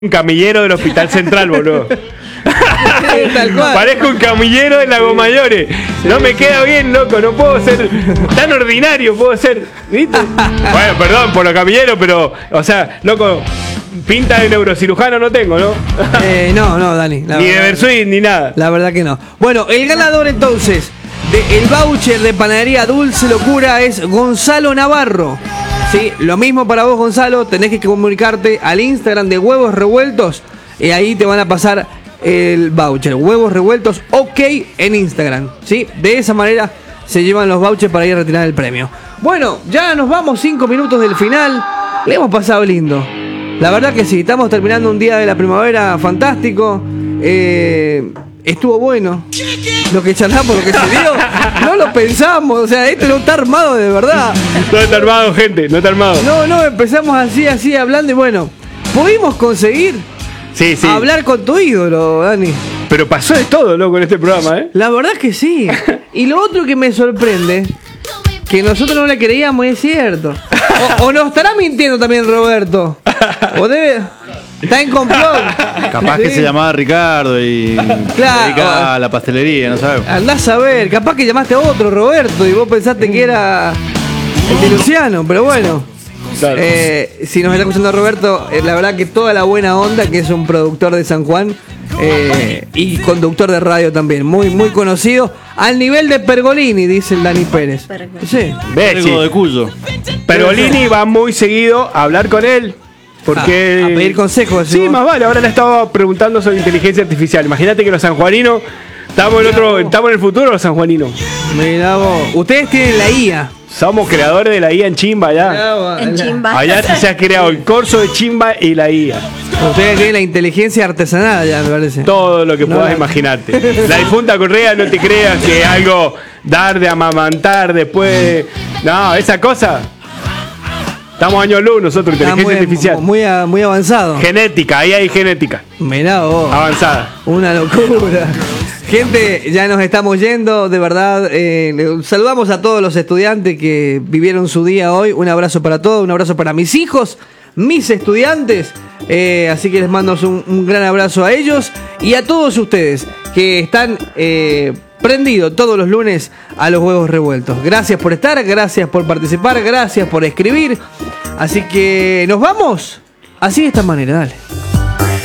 un camillero del Hospital Central, boludo. Tal cual. Parezco un camillero de Lago Mayores. No me queda bien, loco. No puedo ser tan ordinario, puedo ser. ¿Viste? Bueno, perdón por los camilleros, pero, o sea, loco, pinta de neurocirujano no tengo, ¿no? No, Dani. Ni de Versuit, ni nada. La verdad que no. Bueno, el ganador entonces del voucher de panadería Dulce Locura es Gonzalo Navarro. Sí, lo mismo para vos, Gonzalo. Tenés que comunicarte al Instagram de Huevos Revueltos y ahí te van a pasar el voucher. Huevos Revueltos OK en Instagram. ¿Sí? De esa manera se llevan los vouchers para ir a retirar el premio. Bueno, ya nos vamos, 5 minutos del final. Le hemos pasado lindo. La verdad que sí, estamos terminando un día de la primavera fantástico. Estuvo bueno lo que charlamos, lo que se dio. No lo pensamos, o sea, esto no está armado de verdad. No está armado, gente, no está armado. No, empezamos así hablando y bueno, pudimos conseguir hablar con tu ídolo, Dani. Pero pasó de todo, loco, en este programa, ¿eh? La verdad es que sí. Y lo otro que me sorprende, que nosotros no le creíamos, es cierto. O nos estará mintiendo también Roberto. O debe... Está en complot. Capaz que se llamaba Ricardo y se dedica a la pastelería, no sabemos. Andás a ver, capaz que llamaste a otro Roberto y vos pensaste que era el de Luciano, pero bueno. Claro. Si nos está escuchando Roberto, la verdad que toda la buena onda, que es un productor de San Juan y conductor de radio también, muy conocido, al nivel de Pergolini, dice el Dani Pérez. Sí. De Cuyo. Pergolini va muy seguido a hablar con él. Porque... a pedir consejos. Sí, más vale. Ahora le estaba preguntando sobre inteligencia artificial. Imagínate que los sanjuaninos estamos en el futuro, los sanjuaninos. Mirá vos. Ustedes tienen la IA. Somos creadores de la IA en Chimba allá. En Chimba. Allá se ha creado el corso de Chimba y la IA. Ustedes tienen la inteligencia artesanal ya, me parece. Todo lo que puedas imaginarte. La difunta Correa, no te creas que algo dar de amamantar después. No, esa cosa. Estamos años luz nosotros, inteligencia artificial. Muy avanzado. Genética, ahí hay genética. Mirá vos. Avanzada. Una locura. Gente, ya nos estamos yendo, de verdad. Saludamos a todos los estudiantes que vivieron su día hoy. Un abrazo para todos, un abrazo para mis hijos, mis estudiantes. Así que les mando un gran abrazo a ellos y a todos ustedes que están prendidos todos los lunes a los Huevos Revueltos. Gracias por estar, gracias por participar, gracias por escribir. Así que nos vamos así de esta manera, dale.